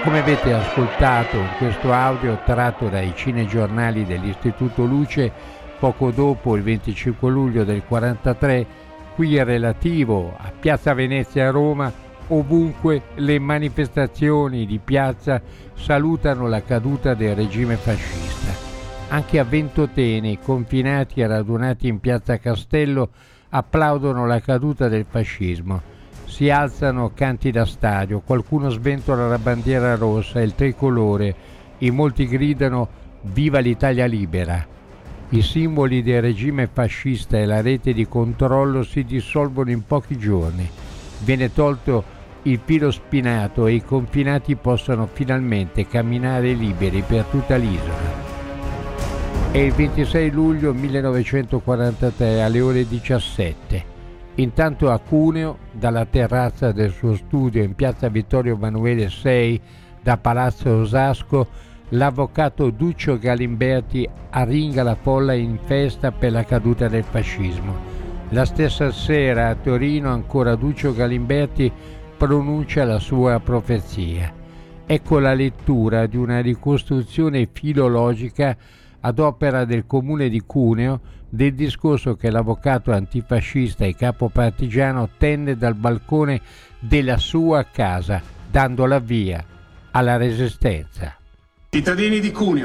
Come avete ascoltato in questo audio tratto dai cinegiornali dell'Istituto Luce, poco dopo il 25 luglio del 43, qui è relativo a Piazza Venezia a Roma, ovunque le manifestazioni di piazza salutano la caduta del regime fascista. Anche a Ventotene i confinati e radunati in Piazza Castello applaudono la caduta del fascismo. Si alzano canti da stadio, qualcuno sventola la bandiera rossa e il tricolore, in molti gridano «Viva l'Italia libera!». I simboli del regime fascista e la rete di controllo si dissolvono in pochi giorni. Viene tolto il filo spinato e i confinati possono finalmente camminare liberi per tutta l'isola. È il 26 luglio 1943 alle ore 17. Intanto a Cuneo, dalla terrazza del suo studio in piazza Vittorio Emanuele 6 da Palazzo Osasco, l'avvocato Duccio Galimberti arringa la folla in festa per la caduta del fascismo. La stessa sera a Torino ancora Duccio Galimberti pronuncia la sua profezia. Ecco la lettura di una ricostruzione filologica ad opera del comune di Cuneo del discorso che l'avvocato antifascista e capo partigiano tenne dal balcone della sua casa, dando la via alla resistenza. Cittadini di Cuneo,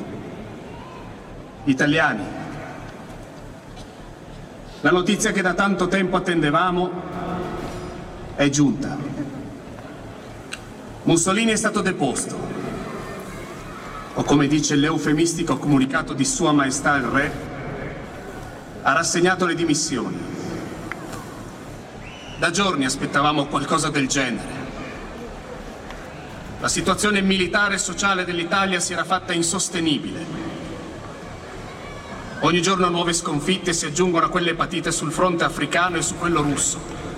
italiani, la notizia che da tanto tempo attendevamo è giunta. Mussolini è stato deposto, o come dice l'eufemistico comunicato di Sua Maestà il Re, ha rassegnato le dimissioni. Da giorni aspettavamo qualcosa del genere. La situazione militare e sociale dell'Italia si era fatta insostenibile. Ogni giorno nuove sconfitte si aggiungono a quelle patite sul fronte africano e su quello russo.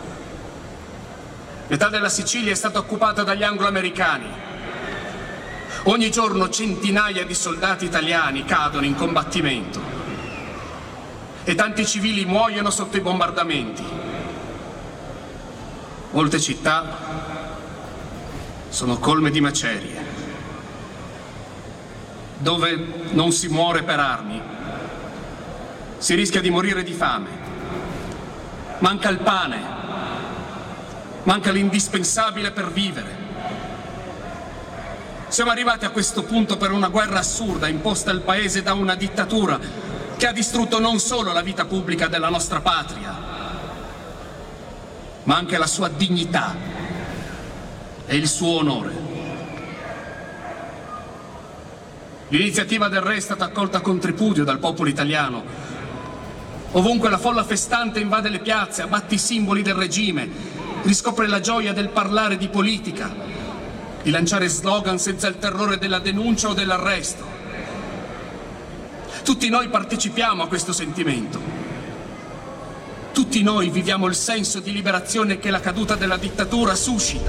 Metà della Sicilia è stata occupata dagli anglo-americani. Ogni giorno centinaia di soldati italiani cadono in combattimento e tanti civili muoiono sotto i bombardamenti. Molte città sono colme di macerie. Dove non si muore per armi, si rischia di morire di fame. Manca il pane, manca l'indispensabile per vivere. Siamo arrivati a questo punto per una guerra assurda imposta al paese da una dittatura che ha distrutto non solo la vita pubblica della nostra patria, ma anche la sua dignità e il suo onore. L'iniziativa del Re è stata accolta con tripudio dal popolo italiano. Ovunque la folla festante invade le piazze, abbatte i simboli del regime, riscopre la gioia del parlare di politica, di lanciare slogan senza il terrore della denuncia o dell'arresto. Tutti noi partecipiamo a questo sentimento. Tutti noi viviamo il senso di liberazione che la caduta della dittatura suscita.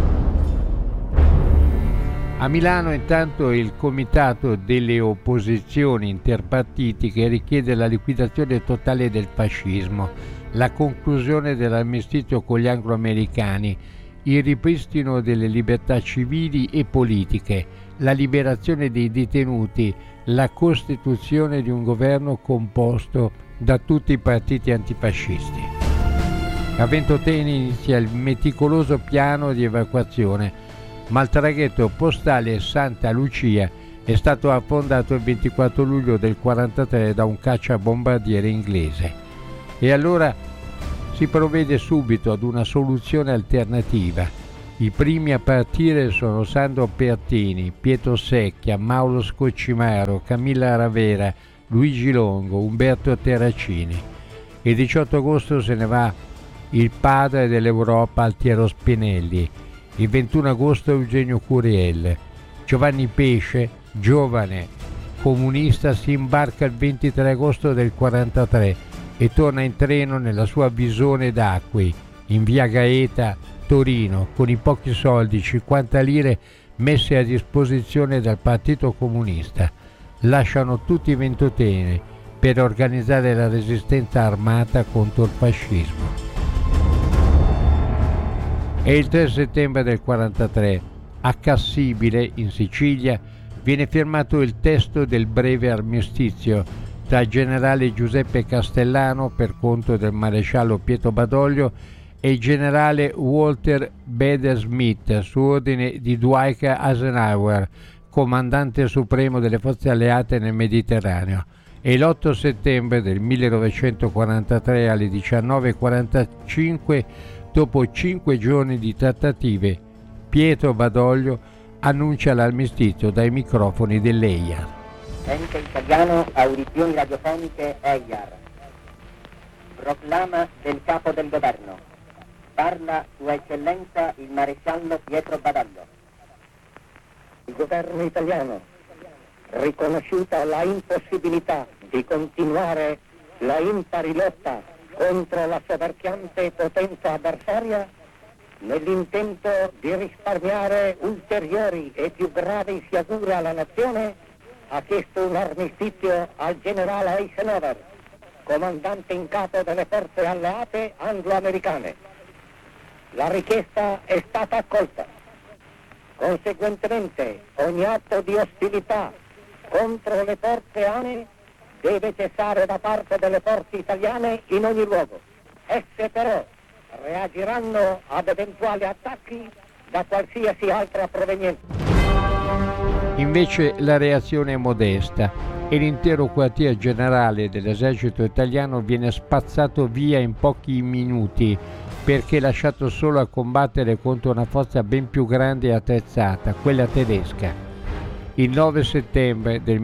A Milano intanto il Comitato delle Opposizioni Interpartitiche richiede la liquidazione totale del fascismo, la conclusione dell'armistizio con gli anglo-americani, il ripristino delle libertà civili e politiche, la liberazione dei detenuti, la costituzione di un governo composto da tutti i partiti antifascisti. A Ventotene inizia il meticoloso piano di evacuazione, ma il traghetto postale Santa Lucia è stato affondato il 24 luglio del 1943 da un cacciabombardiere inglese. E allora si provvede subito ad una soluzione alternativa. I primi a partire sono Sandro Pertini, Pietro Secchia, Mauro Scoccimaro, Camilla Ravera, Luigi Longo, Umberto Terracini. Il 18 agosto se ne va il padre dell'Europa Altiero Spinelli. Il 21 agosto Eugenio Curiel. Giovanni Pesce, giovane comunista, si imbarca il 23 agosto del 1943 e torna in treno nella sua Visone d'Acqui, in via Gaeta, Torino, con i pochi soldi, 50 lire, messe a disposizione dal Partito Comunista. Lasciano tutti Ventotene per organizzare la resistenza armata contro il fascismo. È il 3 settembre del 1943. A Cassibile, in Sicilia, viene firmato il testo del breve armistizio tra il generale Giuseppe Castellano per conto del maresciallo Pietro Badoglio e il generale Walter Bader Smith su ordine di Dwight Eisenhower, comandante supremo delle forze alleate nel Mediterraneo. E l'8 settembre del 1943 alle 19:45, dopo 5 giorni di trattative, Pietro Badoglio annuncia l'armistizio dai microfoni dell'EIAR. Ente italiano, audizioni radiofoniche EIAR. Proclama del capo del governo. Parla Sua Eccellenza il maresciallo Pietro Badoglio. Il governo italiano, riconosciuta la impossibilità di continuare la impari lotta contro la soverchiante potenza avversaria, nell'intento di risparmiare ulteriori e più gravi sciagure alla nazione, ha chiesto un armistizio al generale Eisenhower, comandante in capo delle forze alleate anglo-americane. La richiesta è stata accolta. Conseguentemente, ogni atto di ostilità contro le forze ANE deve cessare da parte delle forze italiane in ogni luogo. Esse però reagiranno ad eventuali attacchi da qualsiasi altra provenienza. Invece la reazione è modesta e l'intero quartier generale dell'esercito italiano viene spazzato via in pochi minuti perché lasciato solo a combattere contro una forza ben più grande e attrezzata, quella tedesca. Il 9 settembre del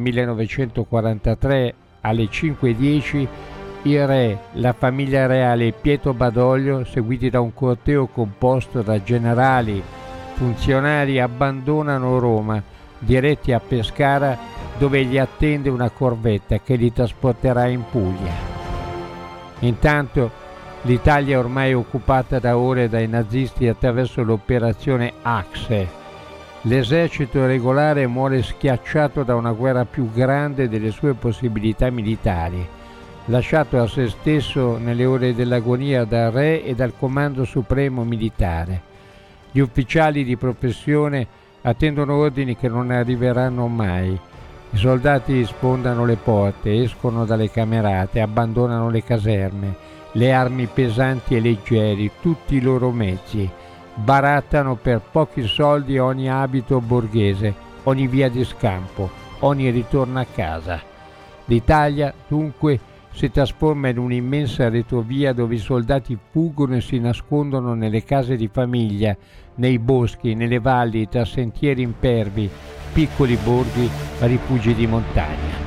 1943 alle 5:10 il re, la famiglia reale e Pietro Badoglio, seguiti da un corteo composto da generali, funzionari, abbandonano Roma, diretti a Pescara, dove li attende una corvetta che li trasporterà in Puglia. Intanto l'Italia è ormai occupata da ore dai nazisti attraverso l'operazione Axe. L'esercito regolare muore schiacciato da una guerra più grande delle sue possibilità militari, lasciato a se stesso nelle ore dell'agonia dal re e dal comando supremo militare. Gli ufficiali di professione attendono ordini che non arriveranno mai. I soldati sfondano le porte, escono dalle camerate, abbandonano le caserme, le armi pesanti e leggeri, tutti i loro mezzi. Barattano per pochi soldi ogni abito borghese, ogni via di scampo, ogni ritorno a casa. L'Italia, dunque, si trasforma in un'immensa retrovia dove i soldati fuggono e si nascondono nelle case di famiglia, nei boschi, nelle valli, tra sentieri impervi, piccoli borghi, rifugi di montagna.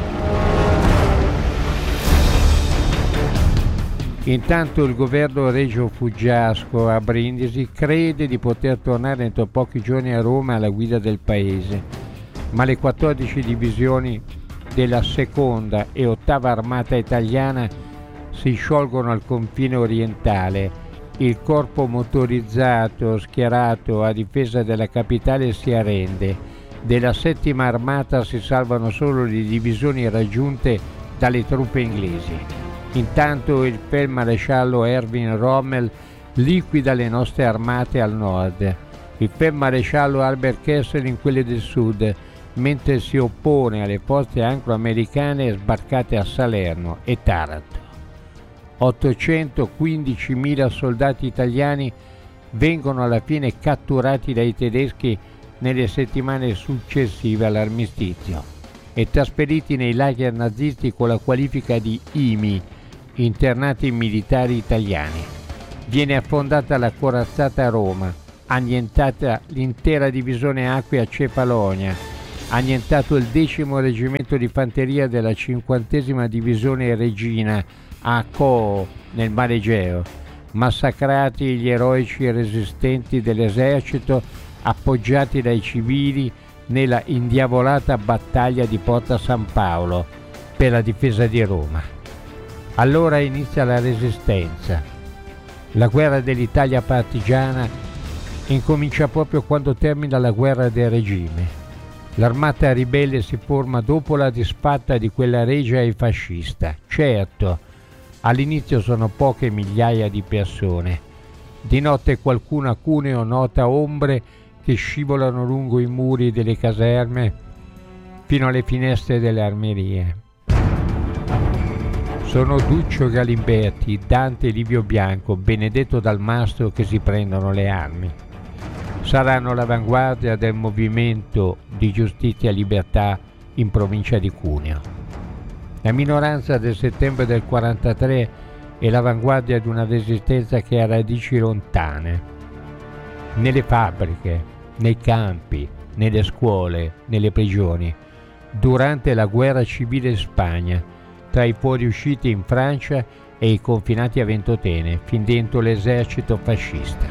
Intanto il governo Regio Fuggiasco a Brindisi crede di poter tornare entro pochi giorni a Roma alla guida del paese, ma le 14 divisioni della seconda e ottava armata italiana si sciolgono al confine orientale. Il corpo motorizzato schierato a difesa della capitale si arrende. Della settima armata si salvano solo le divisioni raggiunte dalle truppe inglesi. Intanto il feldmaresciallo Erwin Rommel liquida le nostre armate al nord, il feldmaresciallo Albert Kessel in quelle del sud, mentre si oppone alle forze anglo-americane sbarcate a Salerno e Taranto. 815.000 soldati italiani vengono alla fine catturati dai tedeschi nelle settimane successive all'armistizio e trasferiti nei lager nazisti con la qualifica di IMI, internati militari italiani. Viene affondata la corazzata a Roma, annientata l'intera divisione Acque a Cefalonia, annientato il 10° reggimento di fanteria della 50ª divisione Regina a Coo nel Mar Egeo, massacrati gli eroici resistenti dell'esercito appoggiati dai civili nella indiavolata battaglia di Porta San Paolo per la difesa di Roma. Allora inizia la resistenza. La guerra dell'Italia partigiana incomincia proprio quando termina la guerra del regime. L'armata ribelle si forma dopo la disfatta di quella regia e fascista. Certo, all'inizio sono poche migliaia di persone. Di notte qualcuno a Cuneo nota ombre che scivolano lungo i muri delle caserme fino alle finestre delle armerie. Sono Duccio Galimberti, Dante Livio Bianco, Benedetto Dal Mastro che si prendono le armi. Saranno l'avanguardia del movimento di giustizia e libertà in provincia di Cuneo. La minoranza del settembre del 43 è l'avanguardia di una resistenza che ha radici lontane. Nelle fabbriche, nei campi, nelle scuole, nelle prigioni, durante la guerra civile in Spagna, tra i fuoriusciti in Francia e i confinati a Ventotene, fin dentro l'esercito fascista.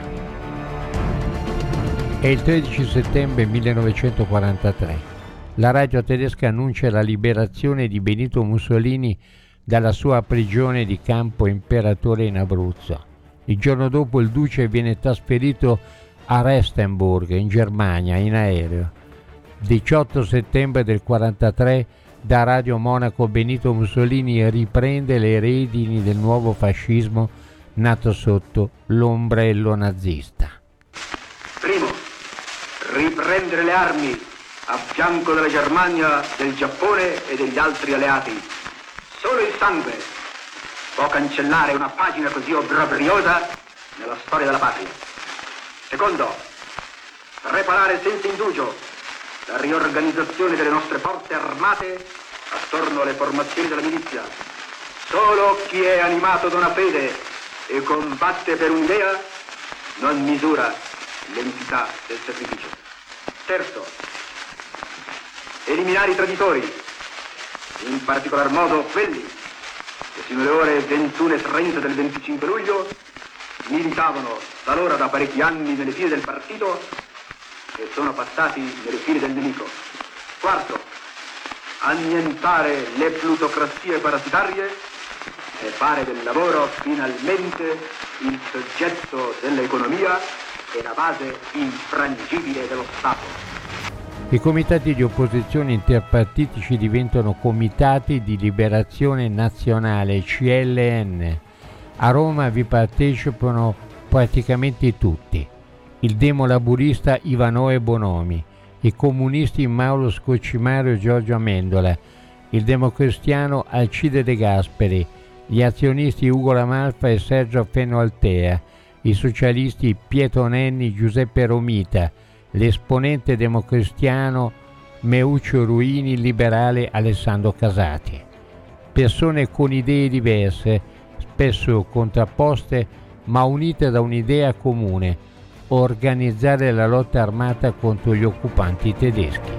È il 13 settembre 1943. La radio tedesca annuncia la liberazione di Benito Mussolini dalla sua prigione di Campo Imperatore in Abruzzo. Il giorno dopo il duce viene trasferito a Restenburg, in Germania, in aereo. 18 settembre del 43, da Radio Monaco Benito Mussolini riprende le redini del nuovo fascismo nato sotto l'ombrello nazista. Primo, riprendere le armi a fianco della Germania, del Giappone e degli altri alleati. Solo il sangue può cancellare una pagina così obbrobriosa nella storia della patria. Secondo, preparare senza indugio la riorganizzazione delle nostre forze armate attorno alle formazioni della milizia. Solo chi è animato da una fede e combatte per un'idea non misura l'entità del sacrificio. Terzo, eliminare i traditori, in particolar modo quelli che fino alle ore 21:30 del 25 luglio militavano talora da parecchi anni nelle file del partito e sono passati nelle file del nemico. Quarto, annientare le plutocrazie parasitarie e fare del lavoro finalmente il soggetto dell'economia e la base infrangibile dello Stato. I comitati di opposizione interpartitici diventano Comitati di Liberazione Nazionale, CLN. A Roma vi partecipano praticamente tutti. Il demolaburista Ivanoe Bonomi, i comunisti Mauro Scoccimario e Giorgio Amendola, il democristiano Alcide De Gasperi, gli azionisti Ugo La Malfa e Sergio Fenoaltea, i socialisti Pietro Nenni, Giuseppe Romita, l'esponente democristiano Meuccio Ruini, il liberale Alessandro Casati. Persone con idee diverse, spesso contrapposte, ma unite da un'idea comune: organizzare la lotta armata contro gli occupanti tedeschi.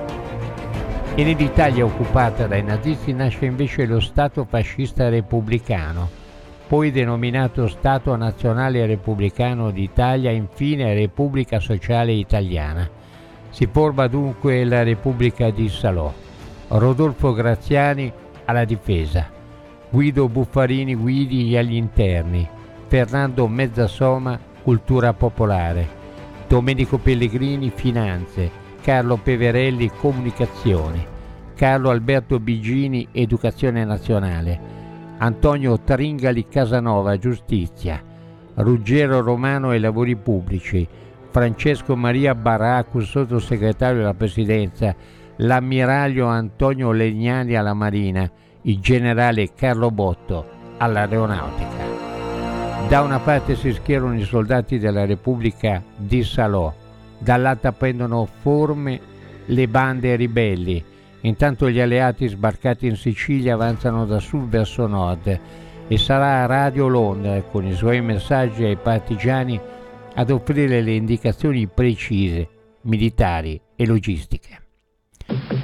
E nell'Italia occupata dai nazisti nasce invece lo Stato fascista repubblicano, poi denominato Stato Nazionale Repubblicano d'Italia, infine Repubblica Sociale Italiana. Si forma dunque la Repubblica di Salò. Rodolfo Graziani alla difesa, Guido Buffarini Guidi agli interni, Fernando Mezzasoma cultura popolare, Domenico Pellegrini finanze, Carlo Peverelli comunicazioni, Carlo Alberto Bigini educazione nazionale, Antonio Tringali Casanova giustizia, Ruggero Romano ai lavori pubblici, Francesco Maria Baracus sottosegretario della presidenza, l'ammiraglio Antonio Legnani alla marina, il generale Carlo Botto all'aeronautica. Da una parte si schierano i soldati della Repubblica di Salò, dall'altra prendono forme le bande ribelli. Intanto gli alleati sbarcati in Sicilia avanzano da sud verso nord e sarà Radio Londra con i suoi messaggi ai partigiani ad offrire le indicazioni precise, militari e logistiche.